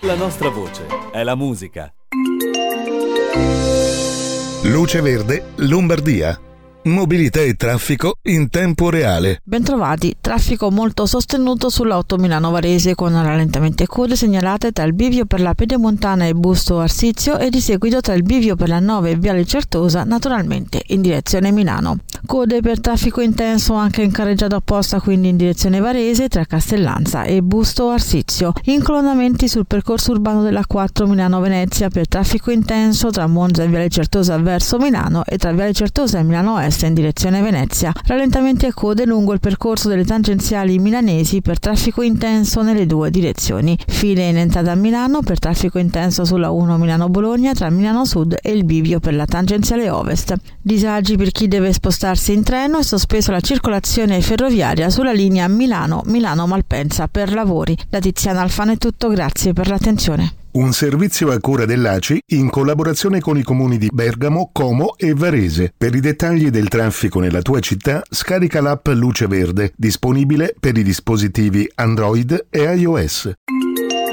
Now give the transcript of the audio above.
La nostra voce è la musica. Luce Verde, Lombardia. Mobilità e traffico in tempo reale. Bentrovati, traffico molto sostenuto sulla 8 Milano-Varese con rallentamenti e code segnalate tra il bivio per la Pedemontana e Busto Arsizio e di seguito tra il bivio per la 9 e Viale Certosa, naturalmente in direzione Milano. Code per traffico intenso anche in carreggiata opposta, quindi in direzione Varese tra Castellanza e Busto Arsizio. Incolonnamenti sul percorso urbano della 4 Milano-Venezia per traffico intenso tra Monza e Viale Certosa verso Milano e tra Viale Certosa e Milano Est in direzione Venezia. Rallentamenti e code lungo il percorso delle tangenziali milanesi per traffico intenso nelle due direzioni. File in entrata a Milano per traffico intenso sulla 1 Milano-Bologna tra Milano Sud e il bivio per la tangenziale Ovest. Disagi per chi deve spostarsi in treno e sospesa la circolazione ferroviaria sulla linea Milano-Malpensa per lavori. Da Tiziana Alfano è tutto, grazie per l'attenzione. Un servizio a cura dell'ACI in collaborazione con i comuni di Bergamo, Como e Varese. Per i dettagli del traffico nella tua città, scarica l'app Luce Verde, disponibile per i dispositivi Android e iOS.